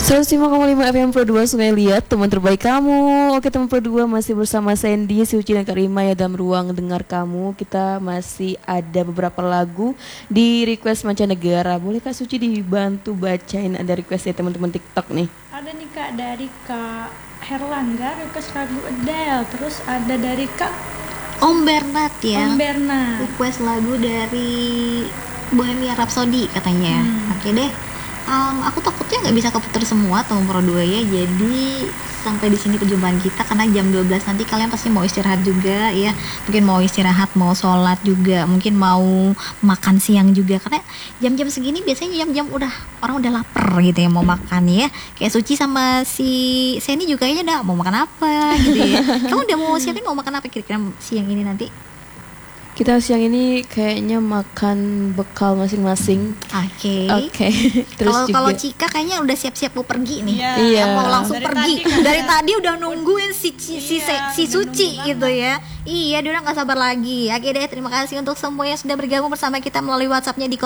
105,5 FM Pro 2 Sungai Liat, teman terbaik kamu. Oke teman Pro 2, masih bersama Sandy, Suci dan Karima ya dalam ruang dengar kamu. Kita masih ada beberapa lagu di request mancanegara. Boleh Kak Suci dibantu bacain ada request ya teman-teman TikTok nih? Ada nih Kak, dari Kak Herlangga request lagu Adele. Terus ada dari Kak Om Bernard ya. Om Bernard Request lagu dari Bohemian Rhapsody katanya. Oke deh. Aku takutnya nggak bisa keputar semua teman Pro 2 ya. Jadi sampai di sini perjumpaan kita, karena jam 12 nanti kalian pasti mau istirahat juga ya. Mungkin mau istirahat, mau sholat juga, mungkin mau makan siang juga. Karena jam-jam segini biasanya jam-jam orang udah lapar gitu ya, mau makan ya. Kayak Suci sama si Seni juga kayaknya udah mau makan apa gitu ya. Kamu udah mau siapin mau makan apa kira-kira siang ini nanti? Kita siang ini kayaknya makan bekal masing-masing. Oke. Terus Kalau Cika kayaknya udah siap-siap mau pergi nih. Iya. Mau langsung Dari pergi. tadi Dari tadi udah nungguin si Suci gitu ya. Iya, dia udah gak sabar lagi. Oke deh, terima kasih untuk semua yang sudah bergabung bersama kita melalui WhatsApp-nya di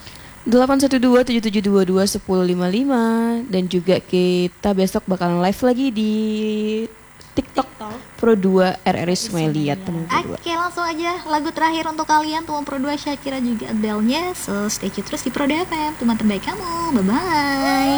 812-7722-1055. Dan juga kita besok bakalan live lagi di TikTok Pro 2 RRI Sungai Liat teman Pro 2. Oke, langsung aja lagu terakhir untuk kalian teman Pro 2, Shakira juga Adele-nya. So stay tune terus di Pro 2 FM, teman terbaik kamu. Bye bye.